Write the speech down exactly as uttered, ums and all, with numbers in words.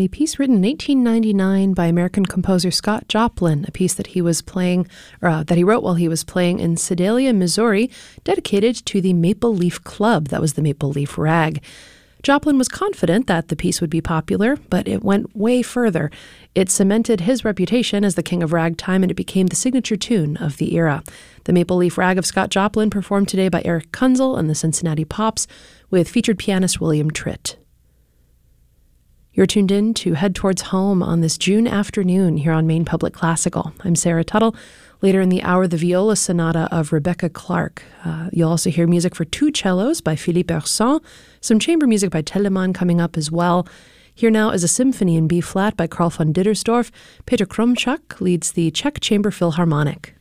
a piece written in eighteen ninety-nine by American composer Scott Joplin, a piece that he was playing, or uh, that he wrote while he was playing in Sedalia, Missouri, dedicated to the Maple Leaf Club. That was the Maple Leaf Rag. Joplin was confident that the piece would be popular, but it went way further. It cemented his reputation as the king of ragtime, and it became the signature tune of the era. The Maple Leaf Rag of Scott Joplin, performed today by Eric Kunzel and the Cincinnati Pops, with featured pianist William Tritt. You're tuned in to Head Towards Home on this June afternoon here on Maine Public Classical. I'm Sarah Tuttle. Later in the hour, the viola sonata of Rebecca Clark. Uh, you'll also hear music for two cellos by Philippe Herson, some chamber music by Telemann coming up as well. Here now is a symphony in B-flat by Carl von Dittersdorf. Peter Kromchuk leads the Czech Chamber Philharmonic.